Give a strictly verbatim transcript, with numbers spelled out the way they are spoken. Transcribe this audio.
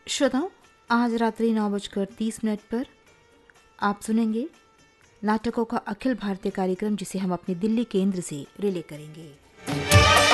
श्रोताओं, आज रात्रि नौ बजकर तीस मिनट पर आप सुनेंगे नाटकों का अखिल भारतीय कार्यक्रम, जिसे हम अपने दिल्ली केंद्र से रिले करेंगे।